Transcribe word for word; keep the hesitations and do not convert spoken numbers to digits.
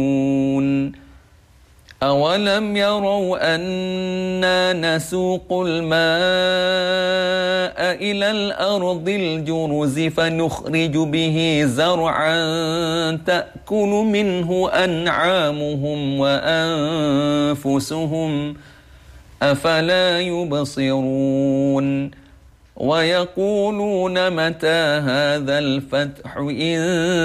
أولم يروا أنا نسوق الماء إلى الأرض الجرز فنخرج به زرعا تأكل منه أنعامهم وأنفسهم أفلا يبصرون ويقولون متى هذا الفتح إن